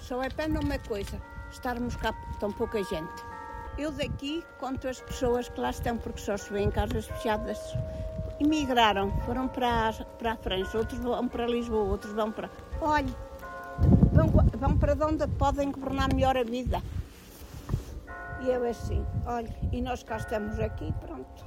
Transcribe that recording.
Só é pena uma coisa, estarmos cá tão pouca gente. Eu daqui conto as pessoas que lá estão, porque só se vê em casas fechadas. Emigraram, foram para a França, outros vão para Lisboa, outros vão para... Olha, vão para onde podem governar melhor a vida. E eu assim, olha, e nós cá estamos aqui, pronto.